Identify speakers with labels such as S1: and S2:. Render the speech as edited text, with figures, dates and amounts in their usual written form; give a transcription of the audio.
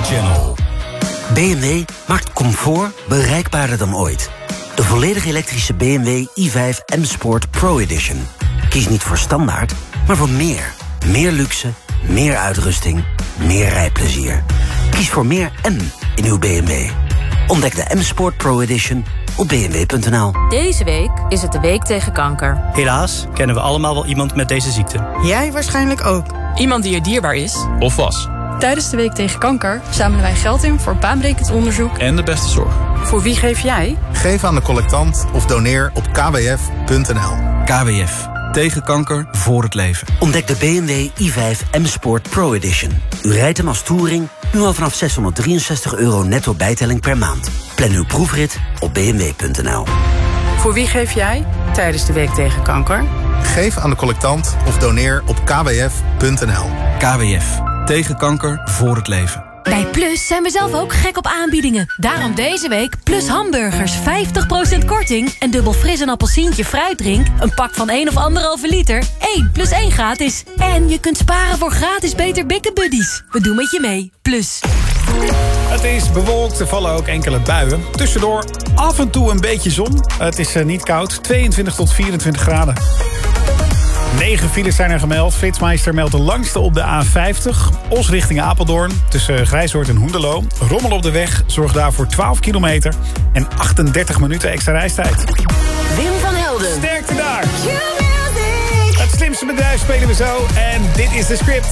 S1: Channel.
S2: BMW maakt comfort bereikbaarder dan ooit. De volledig elektrische BMW i5 M Sport Pro Edition. Kies niet voor standaard, maar voor meer. Meer luxe, meer uitrusting, meer rijplezier. Kies voor meer M in uw BMW. Ontdek de M Sport Pro Edition op bmw.nl.
S3: Deze week is het de week tegen kanker.
S4: Helaas kennen we allemaal wel iemand met deze ziekte.
S5: Jij waarschijnlijk ook.
S6: Iemand die je dierbaar is.
S7: Of was.
S8: Tijdens de week tegen kanker zamelen wij geld in voor baanbrekend onderzoek
S7: en de beste zorg.
S6: Voor wie geef jij?
S9: Geef aan de collectant of doneer op kwf.nl.
S1: KWF. Tegen kanker, voor het leven.
S2: Ontdek de BMW i5 M Sport Pro Edition. U rijdt hem als touring nu al vanaf €663 netto bijtelling per maand. Plan uw proefrit op bmw.nl.
S6: Voor wie geef jij tijdens de week tegen kanker?
S9: Geef aan de collectant of doneer op kwf.nl.
S1: KWF. Tegen kanker, voor het leven.
S10: Bij Plus zijn we zelf ook gek op aanbiedingen. Daarom deze week Plus hamburgers 50% korting en dubbel fris een appelsientje fruitdrink. Een pak van 1 of 1,5 liter. 1 + 1 gratis. En je kunt sparen voor gratis Beter Bikken Buddies. We doen met je mee. Plus.
S11: Het is bewolkt, er vallen ook enkele buien. Tussendoor af en toe een beetje zon. Het is niet koud, 22 tot 24 graden. 9 files zijn er gemeld. Flitsmeister meldt de langste op de A50. Os richting Apeldoorn, tussen Grijzoord en Hoenderloo. Rommel op de weg zorgt daarvoor 12 kilometer en 38 minuten extra reistijd.
S3: Wim van Helden.
S11: Sterkte daar! Het slimste bedrijf spelen we zo en dit is de script.